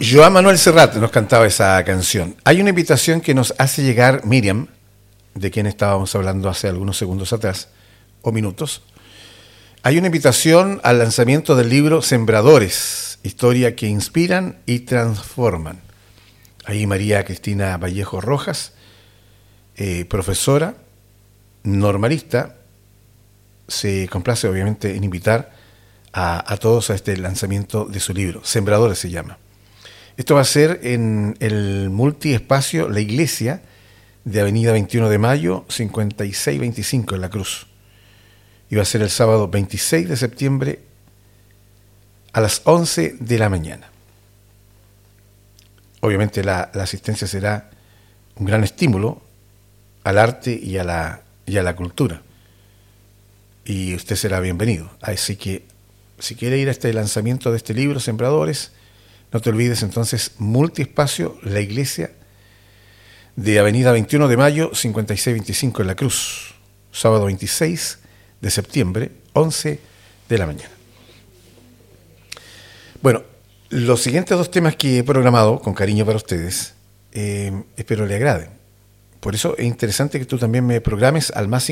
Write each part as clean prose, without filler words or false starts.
Joan Manuel Serrat nos cantaba esa canción. Hay una invitación que nos hace llegar Miriam, de quien estábamos hablando hace algunos segundos atrás, o minutos. Hay una invitación al lanzamiento del libro Sembradores, historia que inspiran y transforman. Ahí María Cristina Vallejo Rojas, profesora, normalista, se complace obviamente en invitar a todos a este lanzamiento de su libro. Sembradores se llama. Esto va a ser en el multiespacio La Iglesia de Avenida 21 de Mayo, 5625 en La Cruz. Y va a ser el sábado 26 de septiembre a las 11 de la mañana. Obviamente la asistencia será un gran estímulo al arte y a la cultura. Y usted será bienvenido. Así que si quiere ir a este lanzamiento de este libro, Sembradores, no te olvides entonces, multiespacio, La Iglesia, de Avenida 21 de Mayo, 5625 en La Cruz, sábado 26 de septiembre, 11 de la mañana. Bueno, los siguientes dos temas que he programado con cariño para ustedes, espero le agraden. Por eso es interesante que tú también me programes al más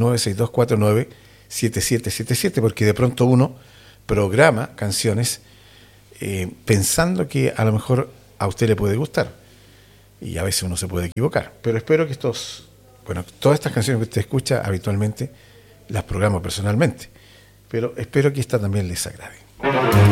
569-6249-7777, porque de pronto uno programa canciones pensando que a lo mejor a usted le puede gustar. Y a veces uno se puede equivocar. Pero espero que todas estas canciones que usted escucha habitualmente las programo personalmente. Pero espero que esta también les agrade.